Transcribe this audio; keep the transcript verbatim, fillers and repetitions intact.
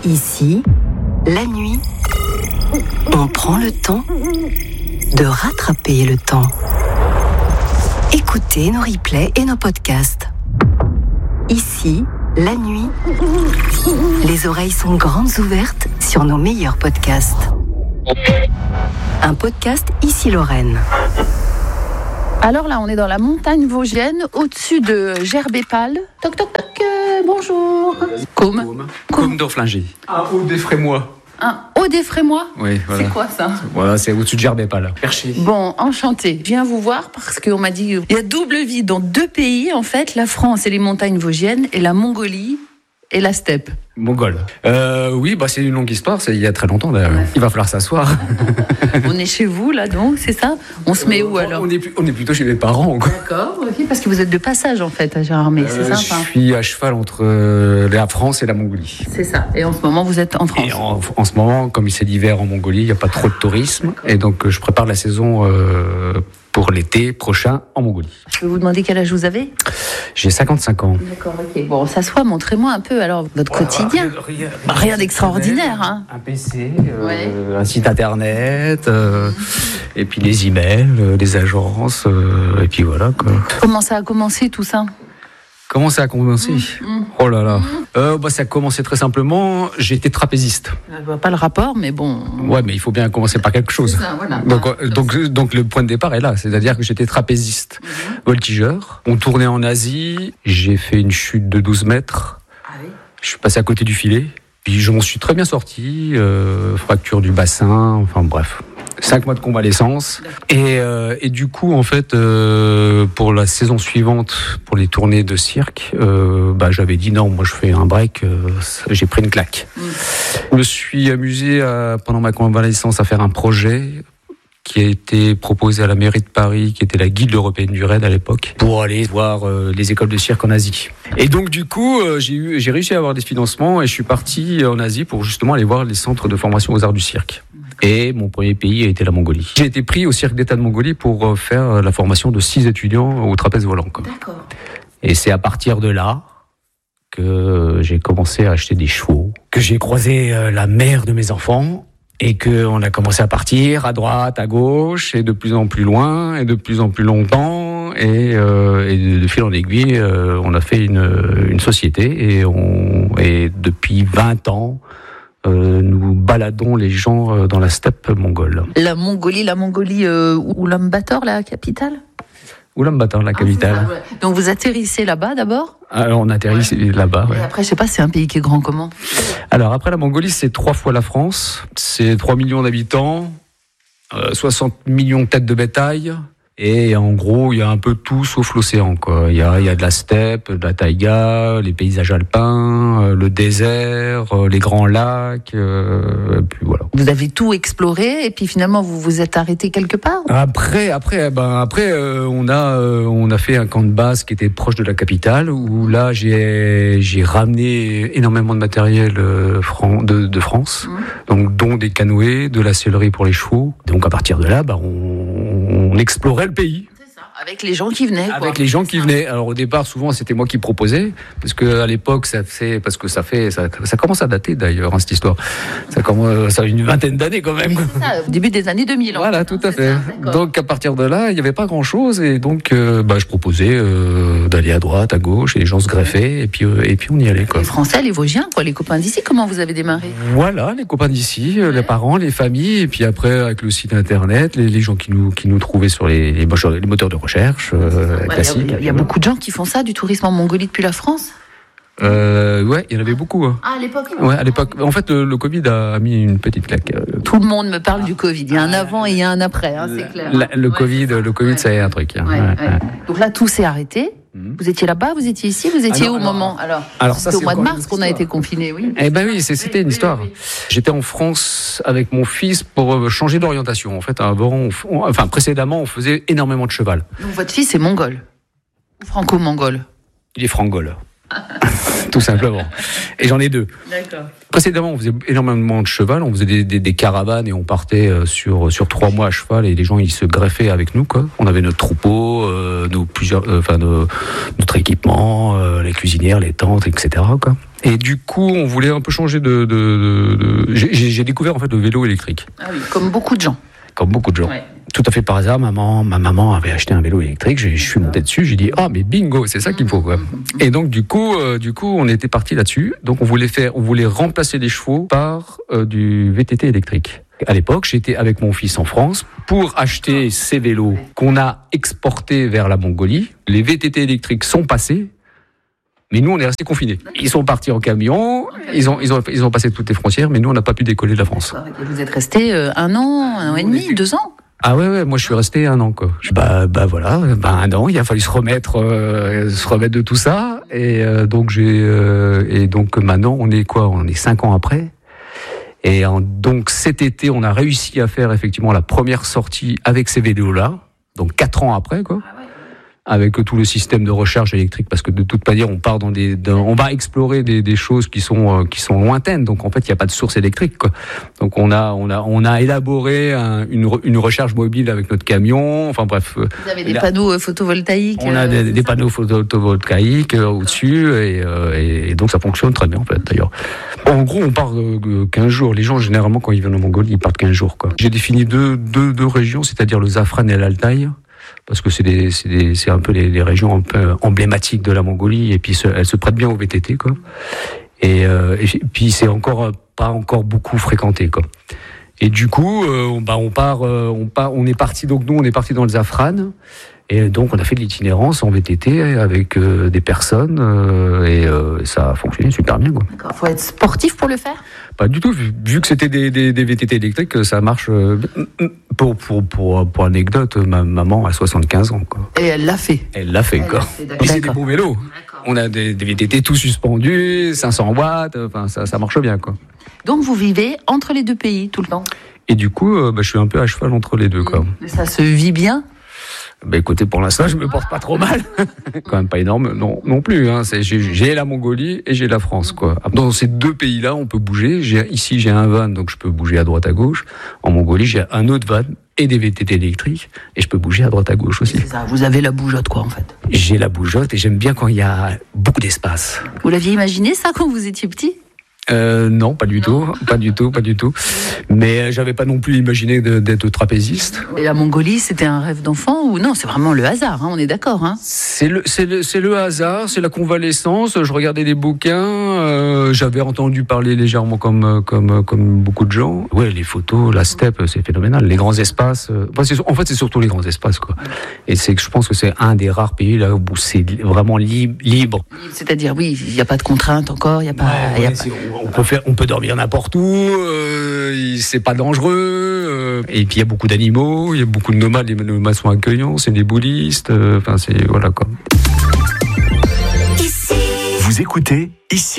Ici, la nuit, on prend le temps de rattraper le temps. Écoutez nos replays et nos podcasts. Ici, la nuit, les oreilles sont grandes ouvertes sur nos meilleurs podcasts. Un podcast Ici Lorraine. Alors là, on est dans la montagne vosgienne, au-dessus de Gerbépal. Toc toc toc, euh, bonjour. Côme. Côme. Côme d'Orflingy. Un haut des Frémois. Un haut des Frémois. Oui, voilà. C'est quoi ça? Voilà, c'est au-dessus de Gerbépal. Perché. Bon, enchanté. Je viens vous voir parce qu'on m'a dit il y a double vie dans deux pays, en fait, la France et les montagnes vosgiennes, et la Mongolie et la steppe. Mongol. Euh, oui, bah c'est une longue histoire, c'est il y a très longtemps d'ailleurs. Ouais. Il va falloir s'asseoir. On est chez vous là donc, c'est ça? On se met où alors? on est, on est plutôt chez mes parents. Quoi. D'accord, ok, parce que vous êtes de passage en fait à Gérardmer, Euh, c'est ça? je suis à cheval entre euh, la France et la Mongolie. C'est ça, et en ce moment vous êtes en France. Et en, en ce moment, comme c'est l'hiver en Mongolie, il n'y a pas trop de tourisme. Et donc je prépare la saison euh, pour l'été prochain en Mongolie. Je peux vous demander quel âge vous avez? J'ai cinquante-cinq ans. D'accord, ok. Bon, ça soit, montrez-moi un peu alors votre Voilà, quotidien. Rien, Bah, rien d'extraordinaire, hein. Un P C, euh, Ouais. un site internet, euh, et puis les emails, euh, les agences, euh, et puis voilà quoi. Comment ça a commencé tout ça? Comment ça a commencé? mmh. Oh là là. Euh, bah, ça a commencé très simplement. J'ai été trapéziste. Je vois pas le rapport, mais bon. Ouais, mais il faut bien commencer par quelque chose. C'est ça, voilà. Donc, Ah, euh, donc, donc le point de départ est là, c'est-à-dire que j'étais trapéziste, Mhm. voltigeur. On tournait en Asie. J'ai fait une chute de douze mètres. Ah oui. Je suis passé à côté du filet. Puis je m'en suis très bien sorti. Euh, fracture du bassin. Enfin bref. Cinq mois de convalescence. Et, euh, et du coup, en fait, euh, pour la saison suivante, pour les tournées de cirque, euh, bah, j'avais dit non, moi je fais un break. Euh, j'ai pris une claque. Mm. Je me suis amusé à, pendant ma convalescence à faire un projet qui a été proposé à la mairie de Paris, qui était la guilde européenne du raid à l'époque, pour aller voir euh, les écoles de cirque en Asie. Et donc du coup, euh, j'ai, eu, j'ai réussi à avoir des financements et je suis parti en Asie pour justement aller voir les centres de formation aux arts du cirque. Et mon premier pays a été la Mongolie. J'ai été pris au cirque d'État de Mongolie pour faire la formation de six étudiants au trapèze volant. Quoi. D'accord. Et c'est à partir de là que j'ai commencé à acheter des chevaux, que j'ai croisé la mère de mes enfants et qu'on a commencé à partir à droite, à gauche et de plus en plus loin et de plus en plus longtemps. Et, euh, et de, de fil en aiguille, euh, on a fait une, une société et, on, et depuis vingt ans, Euh, nous baladons les gens euh, dans la steppe mongole. La Mongolie, la Mongolie, euh, Ulaanbaatar, la capitale? Ulaanbaatar, la capitale. Ah, ça, ouais. Donc vous atterrissez là-bas d'abord? Alors on atterrit ouais. là-bas. Ouais. Et après, je sais pas, c'est un pays qui est grand comment? Alors après la Mongolie, c'est trois fois la France. C'est trois millions d'habitants, euh, soixante millions de têtes de bétail. Et en gros, il y a un peu tout sauf l'océan, quoi. Il y a, il y a de la steppe, de la taïga, les paysages alpins, euh, le désert, euh, les grands lacs, euh, et puis voilà. Vous avez tout exploré et puis finalement vous vous êtes arrêté quelque part? Après, après, ben après, euh, on a, euh, on a fait un camp de base qui était proche de la capitale, où là j'ai, j'ai ramené énormément de matériel euh, fran- de, de France, mmh. donc dont des canoës, de la sellerie pour les chevaux. Donc à partir de là, ben on, on explorait le pays. C'est ça, avec les gens qui venaient. Avec quoi. les gens qui venaient. Alors au départ, souvent, c'était moi qui proposais, parce que à l'époque, ça fait, parce que ça fait, ça, ça commence à dater d'ailleurs, hein, cette histoire. Ça commence, ça a une vingtaine d'années quand même. C'est ça, au début des années deux mille. Voilà, fait, tout hein, à fait. Ça, donc à partir de là, il n'y avait pas grand-chose, et donc, euh, bah, je proposais euh, d'aller à droite, à gauche, et les gens se greffaient, et puis, euh, et puis on y allait, quoi. Les Français, les Vosgiens, quoi, les copains d'ici. Comment vous avez démarré? Voilà, les copains d'ici, ouais. les parents, les familles, et puis après avec le site internet, les, les gens qui nous qui nous trouvaient sur les, les, les moteurs de recherche euh, ouais, classiques. Il y a, y a beaucoup de gens qui font ça, du tourisme en Mongolie depuis la France. Euh, ouais, il y en avait beaucoup. Hein. Ah, à l'époque. Ouais, à l'époque. En fait, le, le Covid a mis une petite claque. Tout le monde me parle du Covid. Il y a un avant et il y a un après, hein, c'est clair. La, le ouais, Covid, le Covid, ouais. ça a un truc. Hein. Ouais, Ouais, ouais. ouais. Donc là, tout s'est arrêté. Vous étiez là-bas, vous étiez ici, vous étiez ah non, où au alors, moment alors, alors ça, c'était au c'est mois de encore mars une qu'on a histoire. été confinés, oui. Eh ben oui, c'est, c'était oui, une histoire. Oui, oui. J'étais en France avec mon fils pour changer d'orientation. En fait, avant, on, on, enfin précédemment, on faisait énormément de cheval. Donc votre fils est mongol, franco-mongol. Il est frangol. Tout simplement. Et j'en ai deux. D'accord. Précédemment, on faisait énormément de cheval, on faisait des, des, des caravanes et on partait sur, sur trois mois à cheval et les gens ils se greffaient avec nous, quoi. On avait notre troupeau, euh, nos plusieurs, euh, enfin, nos, notre équipement, euh, les cuisinières, les tentes, et cetera, quoi. Et du coup, on voulait un peu changer de... de, de, de... J'ai, j'ai découvert en fait le vélo électrique. Ah oui, comme beaucoup de gens. Comme beaucoup de gens. Ouais. Tout à fait par hasard, maman, ma maman avait acheté un vélo électrique. Je, je suis monté dessus. J'ai dit ah mais bingo, c'est ça qu'il faut quoi. Et donc du coup, euh, du coup, on était parti là-dessus. Donc on voulait faire, on voulait remplacer les chevaux par euh, du V T T électrique. À l'époque, j'étais avec mon fils en France pour acheter ces vélos qu'on a exportés vers la Mongolie. Les V T T électriques sont passés. Mais nous, on est restés confinés. Ils sont partis en camion, ils ont, ils ont, ils ont passé toutes les frontières, mais nous, on n'a pas pu décoller de la France. Et vous êtes restés euh, un an, un an et demi, deux ans? Ah ouais, ouais, moi je suis resté un an quoi. Bah, bah voilà, bah un an, il a fallu se remettre, euh, se remettre de tout ça, et euh, donc j'ai, euh, et donc maintenant on est quoi, on est cinq ans après, et en, donc cet été on a réussi à faire effectivement la première sortie avec ces vélos là, donc quatre ans après quoi. Ah ouais. Avec tout le système de recharge électrique, parce que de toute manière, on part dans des, dans, on va explorer des, des choses qui sont, euh, qui sont lointaines. Donc en fait, il n'y a pas de source électrique, quoi. Donc on a, on a, on a élaboré un, une, une recharge mobile avec notre camion. Enfin bref. Vous avez des là, panneaux photovoltaïques. On a euh, des, des panneaux photovoltaïques euh, au-dessus, et, euh, et donc ça fonctionne très bien en fait. D'ailleurs, en gros, on part euh, quinze jours. Les gens généralement quand ils viennent en Mongolie, ils partent quinze jours, quoi. J'ai défini deux, deux, deux régions, c'est-à-dire le Zafran et l'Altaï. Parce que c'est, des, c'est, des, c'est un peu les, les régions un peu emblématiques de la Mongolie, et puis se, elles se prêtent bien au V T T, quoi. Et, euh, et puis c'est encore pas encore beaucoup fréquenté, quoi. Et du coup, euh, on, bah, on part, euh, on part, on est parti. Donc nous, on est parti dans le Zafran, et donc on a fait de l'itinérance en V T T avec euh, des personnes, euh, et euh, ça a fonctionné super bien, quoi. D'accord. Faut être sportif pour le faire? Pas du tout, vu, vu que c'était des, des, des V T T électriques, ça marche. Euh, pour, pour, pour, pour anecdote, ma maman a soixante-quinze ans, quoi. Et elle l'a fait. Elle l'a fait, elle quoi. L'a fait, et c'est des beaux vélos. D'accord. On a des, des V T T tout suspendus, cinq cents watts, enfin ça, ça marche bien, quoi. Donc vous vivez entre les deux pays tout le temps? Et du coup, euh, bah, je suis un peu à cheval entre les deux, quoi. Mais ça se vit bien? Bah écoutez, pour l'instant, je me porte pas trop mal. Quand même pas énorme, non, non plus. Hein. C'est, j'ai, j'ai la Mongolie et j'ai la France, quoi. Dans ces deux pays-là, on peut bouger. J'ai, ici, j'ai un van, donc je peux bouger à droite à gauche. En Mongolie, j'ai un autre van et des V T T électriques, et je peux bouger à droite à gauche aussi. C'est ça, vous avez la bougeotte, quoi, en fait. J'ai la bougeotte et j'aime bien quand il y a beaucoup d'espace. Vous l'aviez imaginé, ça, quand vous étiez petit? Euh, non, pas du non. tout, pas du tout, pas du tout. Mais j'avais pas non plus imaginé de, d'être trapéziste. Et la Mongolie, c'était un rêve d'enfant ou non? C'est vraiment le hasard, hein, on est d'accord, hein? C'est le, c'est le, c'est le hasard, c'est la convalescence. Je regardais des bouquins, euh, j'avais entendu parler légèrement comme, comme, comme beaucoup de gens. Ouais, les photos, la steppe, c'est phénoménal. Les grands espaces. Euh, enfin, c'est, en fait, c'est surtout les grands espaces, quoi. Et c'est que je pense que c'est un des rares pays là où c'est vraiment libre. libre. C'est-à-dire, oui, il n'y a pas de contraintes encore, il y a pas. Ouais, y a ouais, pas... On peut faire, on peut dormir n'importe où. Euh, c'est pas dangereux. Euh, et puis il y a beaucoup d'animaux, il y a beaucoup de nomades. Les nomades sont accueillants, c'est des bouddhistes. Enfin, euh, c'est voilà quoi. Vous écoutez ici.